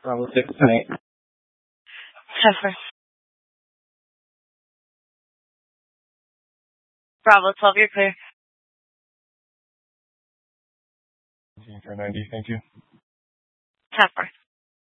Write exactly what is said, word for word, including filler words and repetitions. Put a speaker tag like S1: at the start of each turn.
S1: Bravo six tonight.
S2: Heifer. Bravo twelve, you're clear.
S1: For ninety, thank you.
S2: Heifer.